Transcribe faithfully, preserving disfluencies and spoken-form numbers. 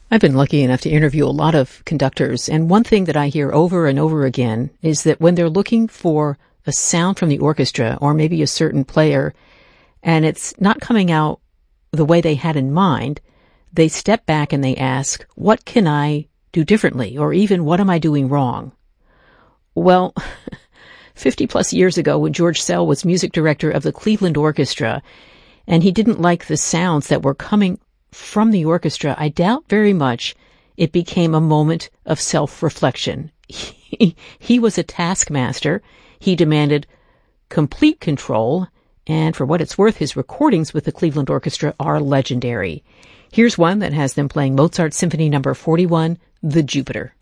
I've been lucky enough to interview a lot of conductors, and one thing that I hear over and over again is that when they're looking for a sound from the orchestra or maybe a certain player, and it's not coming out the way they had in mind, they step back and they ask, what can I do differently? Or even, what am I doing wrong? Well, fifty plus years ago, when George Szell was music director of the Cleveland Orchestra, and he didn't like the sounds that were coming from the orchestra, I doubt very much it became a moment of self-reflection. He, he was a taskmaster. He demanded complete control, and for what it's worth, his recordings with the Cleveland Orchestra are legendary. Here's one that has them playing Mozart Symphony Number forty-one, The Jupiter.